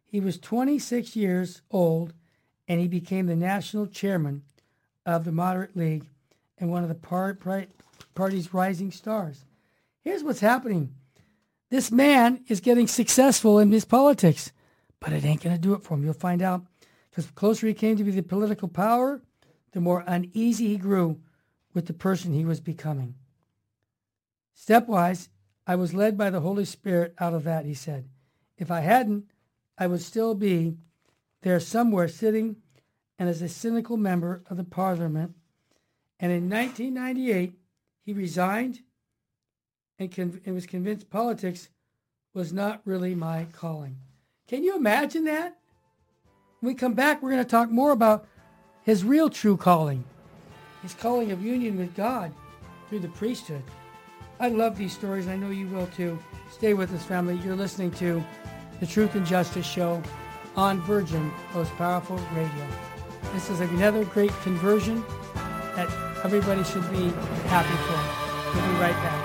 He was 26 years old, and he became the national chairman of the Moderate League and one of the party's rising stars. Here's what's happening. This man is getting successful in his politics, but it ain't going to do it for him. You'll find out, because the closer he came to be the political power, the more uneasy he grew with the person he was becoming. Stepwise, I was led by the Holy Spirit out of that, he said. If I hadn't, I would still be there somewhere sitting and as a cynical member of the parliament. And in 1998, he resigned and was convinced politics was not really my calling. Can you imagine that? When we come back, we're going to talk more about his real true calling, his calling of union with God through the priesthood. I love these stories, and I know you will too. Stay with us, family. You're listening to the Truth and Justice Show on Virgin Most Powerful Radio. This is another great conversion that everybody should be happy for. We'll be right back.